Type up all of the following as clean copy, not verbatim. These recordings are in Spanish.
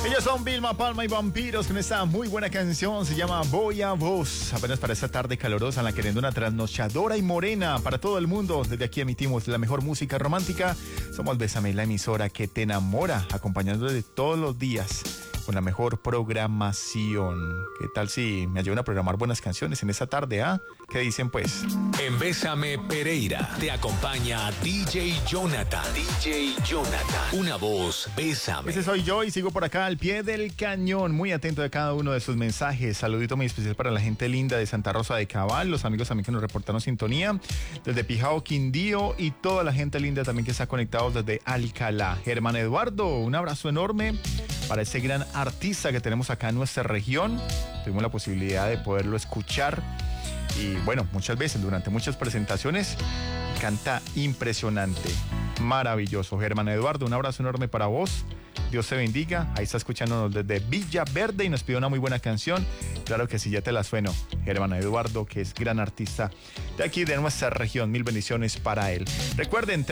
Ellos son Vilma Palma y Vampiros con esta muy buena canción, se llama Voy a Vos. Apenas para esta tarde calurosa en la querendona trasnochadora y morena para todo el mundo. Desde aquí emitimos la mejor música romántica. Somos Bésame, la emisora que te enamora, acompañándote todos los días con la mejor programación. ¿Qué tal si me ayudan a programar buenas canciones en esta tarde, ah? ¿Qué dicen pues? En Bésame Pereira te acompaña DJ Jonathan. DJ Jonathan, una voz, Bésame. Ese soy yo y sigo por acá al pie del cañón, muy atento de cada uno de sus mensajes. Saludito muy especial para la gente linda de Santa Rosa de Cabal, los amigos también que nos reportaron sintonía, desde Pijao, Quindío, y toda la gente linda también que está conectado desde Alcalá. Germán Eduardo, un abrazo enorme para ese gran artista que tenemos acá en nuestra región. Tuvimos la posibilidad de poderlo escuchar y bueno, muchas veces durante muchas presentaciones canta impresionante, maravilloso. Germán Eduardo, un abrazo enorme para vos. Dios te bendiga. Ahí está escuchándonos desde Villa Verde y nos pide una muy buena canción. Claro que sí, ya te la sueno. Germán Eduardo, que es gran artista de aquí de nuestra región. Mil bendiciones para él. Recuerden,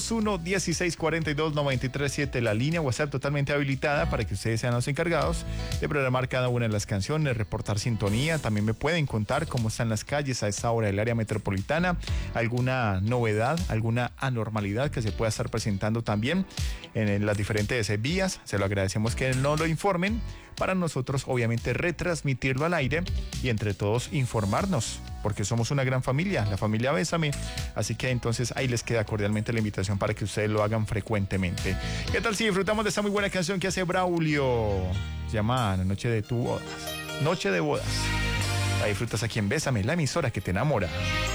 301-1642-937, la línea WhatsApp totalmente habilitada para que ustedes sean los encargados de programar cada una de las canciones, reportar sintonía. También me pueden contar cómo están las calles a esta hora del área metropolitana, alguna novedad, alguna anormalidad que se pueda estar presentando también en las diferentes vías. Se lo agradecemos que nos lo informen para nosotros obviamente retransmitirlo al aire y entre todos informarnos, porque somos una gran familia, la familia Bésame. Así que entonces ahí les queda cordialmente la invitación para que ustedes lo hagan frecuentemente. ¿Qué tal si disfrutamos de esta muy buena canción que hace Braulio? Se llama Noche de tu bodas, Noche de bodas. La disfrutas aquí en Bésame, la emisora que te enamora.